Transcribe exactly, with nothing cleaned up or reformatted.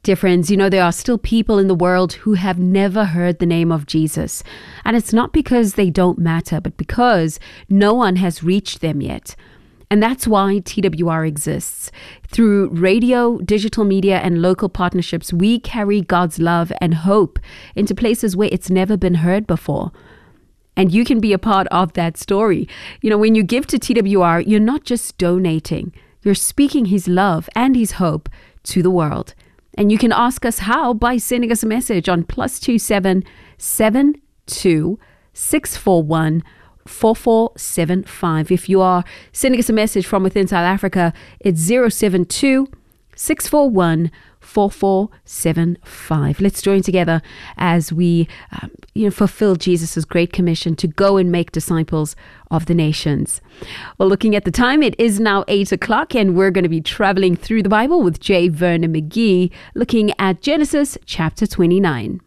Dear friends, you know, there are still people in the world who have never heard the name of Jesus. And it's not because they don't matter, but because no one has reached them yet. And that's why T W R exists. Through radio, digital media, and local partnerships, we carry God's love and hope into places where it's never been heard before. And you can be a part of that story. You know, when you give to T W R, you're not just donating, you're speaking His love and His hope to the world. And you can ask us how by sending us a message on plus two seven seven two six four one four four seven five. If you are sending us a message from within South Africa, it's zero seven two six four one four four seven five. Let's join together as we um, you know, fulfill Jesus' great commission to go and make disciples of the nations. Well, looking at the time, it is now eight o'clock, and we're going to be traveling through the Bible with J. Vernon McGee, looking at Genesis chapter twenty-nine.